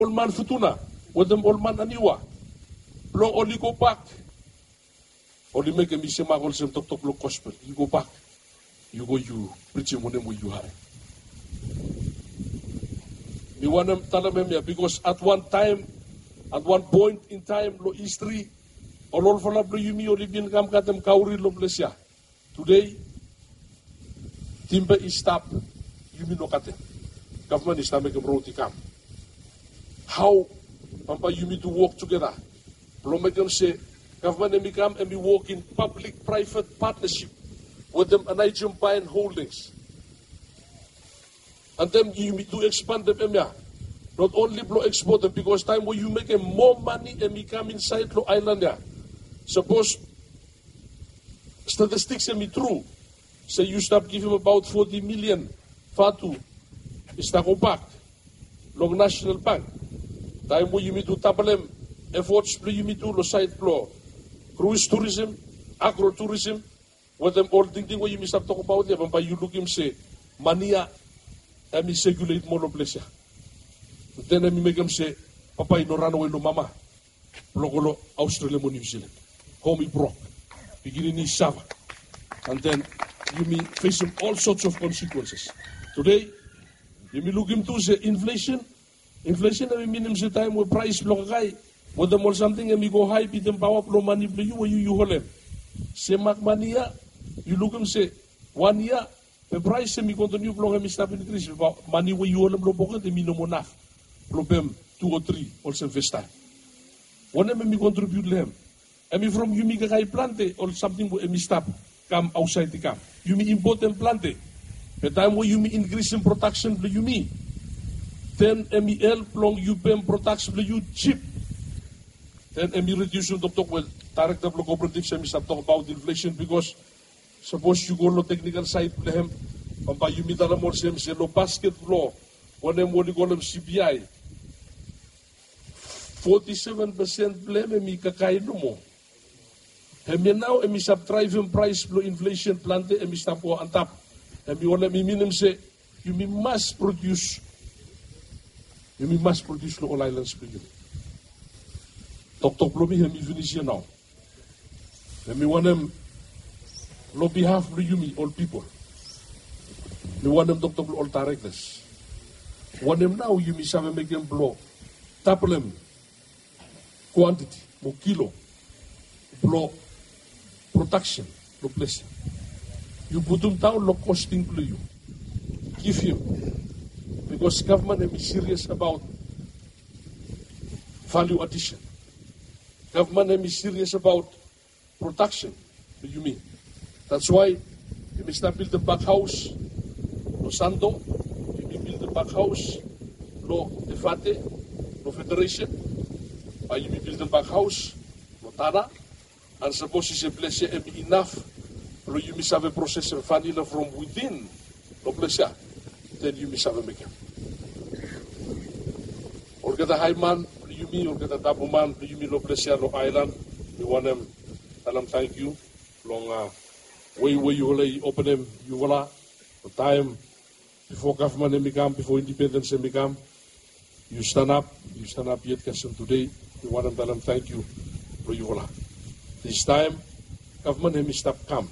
Olman Futuna, Wadam Olman Aniwa, Long Oli go back. Only make a mission Magol Sem Tok Lo Gospel. You go back. You go, you preach him whenever you have. We want them tell them because at one point in time, lo history, all for la yumi Olympian Gam Katem Kauri lo Blesia. Today, timber is stop, yumi no kate. Government is not making road to come. How Pampa yumi to work together? Lo make them say, government and become and we work in public-private partnership with them and I jump buying holdings. And then you need to expand them, not only blow export them, because time where you make more money and become inside the island. Suppose statistics are true. Say you start giving about 40 million fatu is not compact. Long National Bank. Time where you need to table them efforts you need to side floor. Cruise tourism, agro-tourism, with them all thinking what you may start talking about them, but you look him say, mania, and me circulate more of pleasure. Then I make him say, Papa, no run away, no mama. Logolo, Australia, New Zealand. Home broke. Beginning in Sava. And then you may face him all sorts of consequences. Today, you may look him to say inflation. Inflation, I mean, him say time where price block high. With them or something, and we go high, beat them power, blow money, play you hold them. Say, Macmania, you look and say, 1 year, the price, and we continue blowing him, stop increase. Money where you hold them, blow pocket, and me no more enough. Blow them 2 or 3, also first time. One of them, we contribute to him. And we from you make a high plante, or something where me stop, come outside the camp. You may import and plante. The time where you may increase in production, you mean. Then, MEL, long you pay production, you cheap. Then we reduce the talk well, direct the cooperatives and we start talking about inflation because suppose you go to technical side to him, and you meet a more same say no basket law, when them what you call them CPI. 47% blame and me kakain no more. And me now and me subtract price below inflation planted and me stop on top. And me want me minimum say you must produce the all islands for you. Tok lobby him finish here now. Let me want them on behalf of you, all people. Me want them tok all directors. Want them now you me sabe make them blow. Tap them quantity, mo kilo, blow production, lo place. You put them down, lo costing to you. Give him. Because government is serious about value addition. Government is serious about production. What do you mean? That's why you may start build the back house, no Sando, you may build the back house, no Defate, no Federation, you may build the back house, no Tana, and suppose it's a place enough, you may have a process of vanilla from within, no place, then you may have a maker. Or get a high man, you mean, or get a double man, you mean, no place, no island, we want them, tell them thank you, long way where you will open them, you will the time before government become, before independence become, you stand up yet Kassim today, we want them tell them thank you, for you will. This time, government has stop come.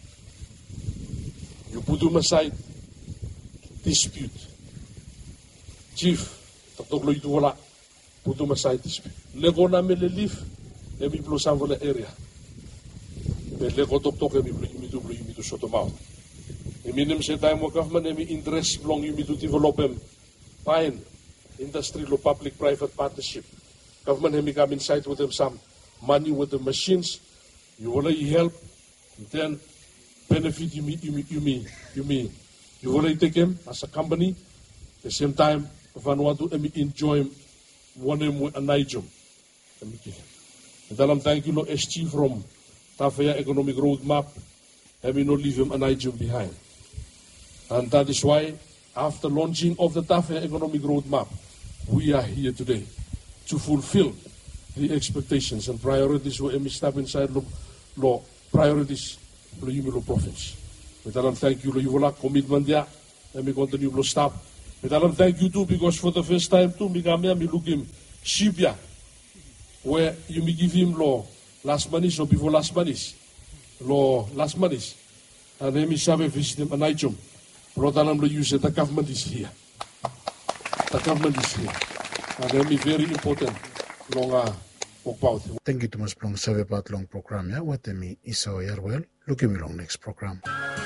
You put them aside, dispute. Chief, Tatoglo Iduala, put them aside dispute. Lego na me leave, let me blow some of the area. Lego Tok and me to shut them out. The minimum say time of government and interest long you to develop them. Fine. Industry lo public private partnership. Government have come inside with them some money with the machines. You will help, then benefit you will take them as a company. At the same time, if I want to enjoy one with a Nigel. And then I'm thanking you, SG from Tafea Economic Roadmap, and we not leave him a Nigel behind. And that is why, after launching of the Tafea Economic Roadmap, we are here today to fulfill the expectations and priorities were established inside law priorities for the Yumilo province. We tell them thank you, Loyola, commitment there, and we continue to stop We tell him thank you too, because for the first time too, me look him Shibya, where you may give him law last manis or before last manis. Law last manis. And then me sabe visit him and I jump. Rotanam you said the government is here. The government is here. And then me very important long Thank you to much long sabe about long program ya. What me Isa Yarwell. Look at me long next program.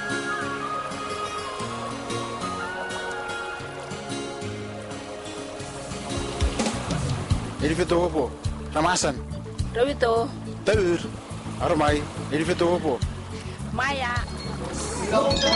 Edifito po. Ramasan. Rawito. Taur. Armay. Edifito po. Maya.